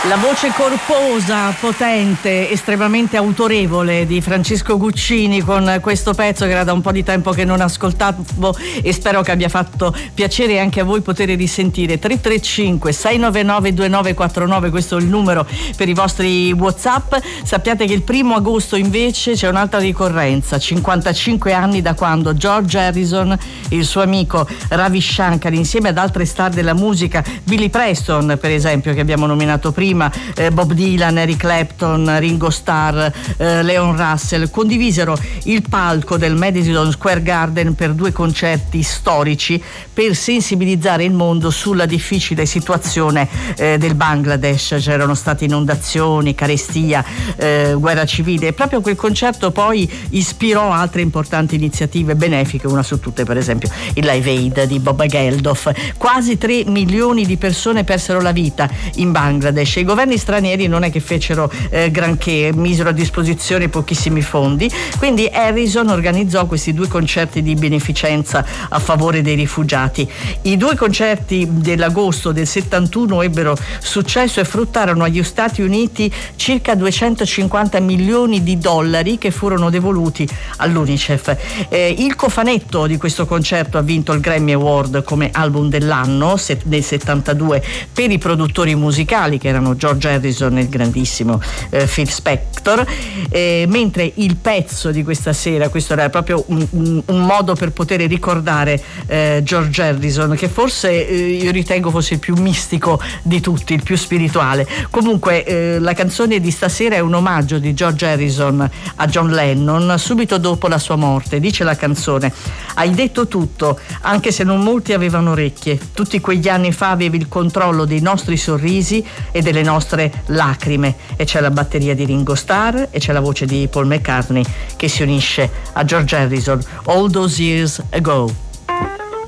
La voce corposa, potente, estremamente autorevole di Francesco Guccini con questo pezzo che era da un po' di tempo che non ascoltavo e spero che abbia fatto piacere anche a voi poter risentire. 335 699 2949, questo è il numero per i vostri WhatsApp. Sappiate che il 1° agosto invece c'è un'altra ricorrenza, 55 anni da quando George Harrison e il suo amico Ravi Shankar insieme ad altre star della musica, Billy Preston per esempio che abbiamo nominato prima, Bob Dylan, Eric Clapton, Ringo Starr, Leon Russell, condivisero il palco del Madison Square Garden per 2 concerti storici per sensibilizzare il mondo sulla difficile situazione del Bangladesh. C'erano state inondazioni, carestia, guerra civile, e proprio quel concerto poi ispirò altre importanti iniziative benefiche, una su tutte per esempio il Live Aid di Bob Geldof. Quasi 3 milioni di persone persero la vita in Bangladesh. I governi stranieri non è che fecero granché, misero a disposizione pochissimi fondi, quindi Harrison organizzò questi 2 concerti di beneficenza a favore dei rifugiati. I 2 concerti dell'agosto del 71 ebbero successo e fruttarono agli Stati Uniti circa 250 milioni di dollari che furono devoluti all'UNICEF. Il cofanetto di questo concerto ha vinto il Grammy Award come album dell'anno nel 72 per i produttori musicali che erano George Harrison e il grandissimo Phil Spector, mentre il pezzo di questa sera, questo era proprio un modo per poter ricordare George Harrison, che forse io ritengo fosse il più mistico di tutti, il più spirituale. Comunque la canzone di stasera è un omaggio di George Harrison a John Lennon subito dopo la sua morte. Dice la canzone: hai detto tutto, anche se non molti avevano orecchie. Tutti quegli anni fa avevi il controllo dei nostri sorrisi e delle nostre lacrime. E c'è la batteria di Ringo Starr e c'è la voce di Paul McCartney che si unisce a George Harrison, All Those Years Ago.